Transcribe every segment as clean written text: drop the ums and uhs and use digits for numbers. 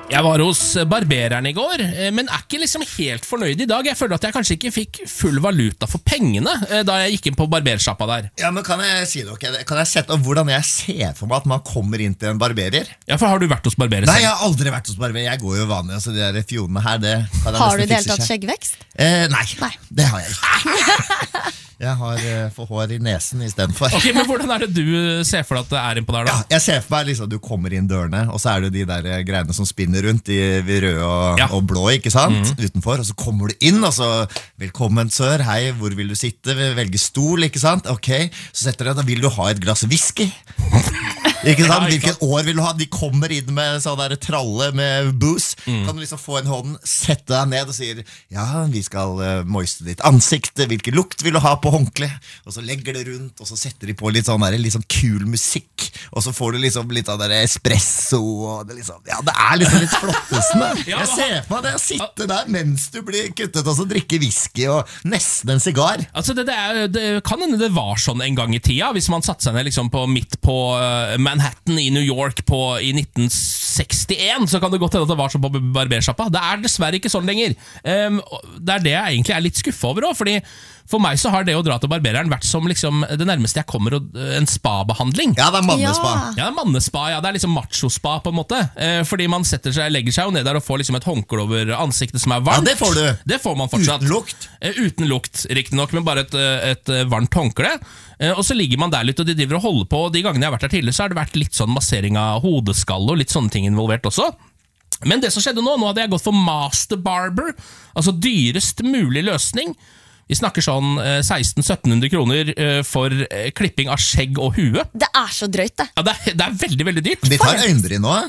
Jeg var hos barbereren I går, men ikke liksom helt fornøyd I dag. Jeg føler at jeg kanskje ikke fikk full valuta for pengene da jeg gikk inn på barbersjappa der. Ja, men kan jeg si dere, kan jeg sette opp hvordan jeg ser for meg at man kommer inn til en barberer? Ja, for har du vært hos barberer selv? Nei, jeg har aldri vært hos barberer. Jeg går jo vanlig, så de der fionene her, det kan jeg Har du nesten delt fikse tatt selv. skjeggvekst? Nei, det har jeg ikke. Jeg har for hår I nesen I stedet for. Ok, men hvordan det du ser for deg at det innpå der da? Ja, jeg ser for meg liksom, du kommer inn dørene, og så det jo de der greiene som spinner rundt I røde og blå, ikke sant? Utenfor, og så kommer du inn, og så velkommen sør, hei, hvor vil du sitte? Velge stol, ikke sant? Ok, så setter du da vil du ha et glass whisky? Ikke sant? Hvilket år vil du ha? De kommer inn med sånn der tralle med booze. Kan du liksom få en hånd, sette deg ned og sier, ja, vi skal moiste ditt ansikt, hvilken lukt vil du ha på håndkle? Og så legger det rundt, og så setter de på litt sånn kul musikk, og så får du liksom litt av der espresso, og det liksom, ja, det liksom litt flottesende. Jeg ser på meg det å sitte der mens du blir kuttet, og så drikke whisky og nesten en sigar. Altså, det kan hende det var sånn en gang I tida, hvis man satte seg ned liksom midt på Manhattan I New York I 1961, så kan det godt hende at det var sånn på barbersjappa. Det dessverre ikke sånn lenger. Det det jeg egentlig litt skuffet over også, fordi for meg så har det å dra til barbereren vært som liksom det nærmeste jeg kommer en spa-behandling. Ja, det mannespa. Ja, det mannespa, ja, det liksom macho-spa på en måte. Fordi man legger seg jo ned der og får liksom et håndkle over ansiktet som varmt. Ja, det får du. Det får man fortsatt. Uten lukt. Uten lukt, riktig nok, men bare et varmt håndkle. Og så ligger man der litt, og de driver og holder på. Og de gangene jeg har vært der tidligere, så har det vært litt sånn massering av hodeskalle og litt sånne ting involvert også. Men det som skjedde nå hadde jeg gått for Master Barber, altså dyrest mulig løsning. Vi snakker sånn 1600-1700 kroner for klipping av skjegg og hue. Det så drøyt, det. Ja, det veldig, veldig dyrt. De tar øyenbryn nå.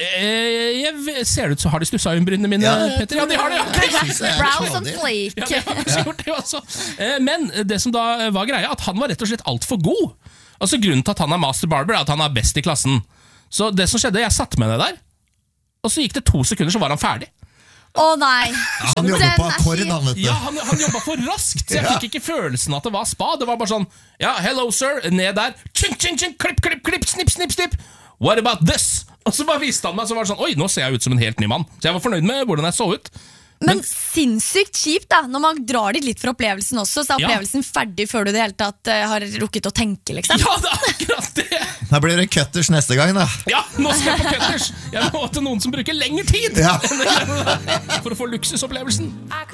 Jeg ser det ut så har de stusset øyenbrynene mine, Petter. Ja, de har det, ja. Brows and flake. Ja, de har kanskje gjort det også. Men det som da var greia, at han var rett og slett alt for god. Altså grunnen til at han Master Barber at han best I klassen. Så det som skjedde, jeg satte med det der, og så gikk det 2 sekunder, så var han ferdig. Nei. Han jobber på akkord, han vet du. Ja, han jobbet for raskt, så jeg fikk ikke følelsen at det var spa. Det var bare sånn, ja, hello sir, ned der, ching, ching, ching, klipp, klipp, klipp, snipp, snipp, snipp. What about this? Og så bare viste han meg, så var det sånn, oi, nå ser jeg ut som en helt ny mann. Så jeg var fornøyd med hvordan jeg så ut. Men sinnssykt kjipt da, når man drar dit litt for opplevelsen også, så opplevelsen ferdig før du det hele tatt har rukket å tenke, liksom. Ja, det akkurat det. Da blir det cutters neste gang da. Ja, nå skal jeg på cutters. Jeg må til noen som bruker lengre tid Ja. for å få luksusopplevelsen.